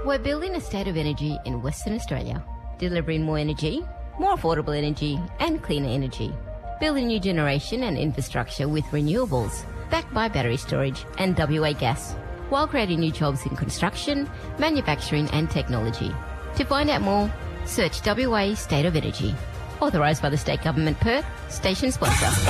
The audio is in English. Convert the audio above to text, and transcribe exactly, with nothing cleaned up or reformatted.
We're building a state of energy in Western Australia, delivering more energy, more affordable energy and cleaner energy. Building new generation and infrastructure with renewables, backed by battery storage and W A gas, while creating new jobs in construction, manufacturing and technology. To find out more, search W A State of Energy. Authorised by the State Government Perth, station sponsor.